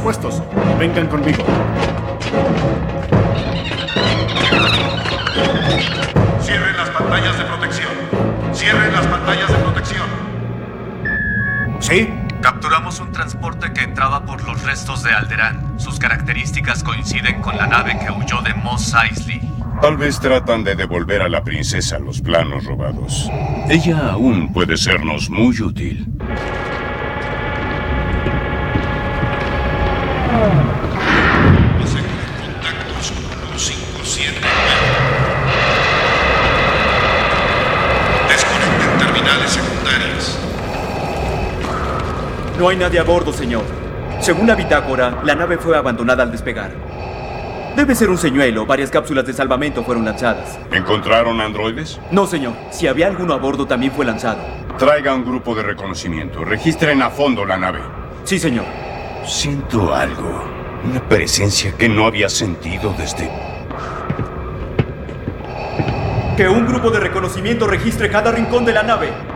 puestos. Vengan conmigo. Cierren las pantallas de protección. Cierren las pantallas de protección. ¿Sí? Capturamos un transporte que entraba por los restos de Alderaan. Sus características coinciden con la nave que huyó de Mos Eisley. Tal vez tratan de devolver a la princesa los planos robados. Ella aún puede sernos muy útil. Aseguren contactos con los 579. Desconecten terminales secundarias. No hay nadie a bordo, señor. Según la bitácora, la nave fue abandonada al despegar. Debe ser un señuelo. Varias cápsulas de salvamento fueron lanzadas. ¿Encontraron androides? No, señor. Si había alguno a bordo, también fue lanzado. Traiga un grupo de reconocimiento. Registren a fondo la nave. Sí, señor. Siento algo. Una presencia que no había sentido desde... Que un grupo de reconocimiento registre cada rincón de la nave.